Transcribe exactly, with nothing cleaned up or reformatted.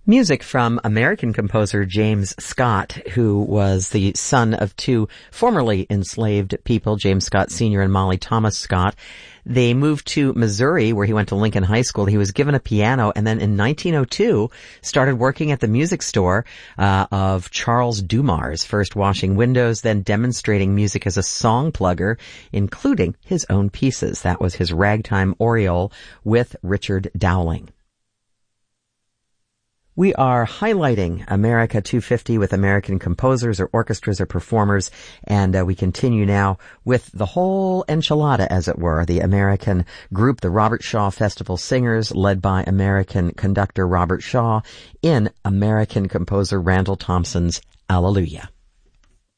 Music from American composer James Scott, who was the son of two formerly enslaved people, James Scott Senior and Molly Thomas Scott. They moved to Missouri, where he went to Lincoln High School. He was given a piano, and then in nineteen oh two started working at the music store uh, of Charles Dumars, first washing windows, then demonstrating music as a song plugger, including his own pieces. That was his Ragtime Oriole with Richard Dowling. We are highlighting America two fifty with American composers or orchestras or performers, and uh, we continue now with the whole enchilada, as it were, the American group, the Robert Shaw Festival Singers, led by American conductor Robert Shaw, in American composer Randall Thompson's Alleluia.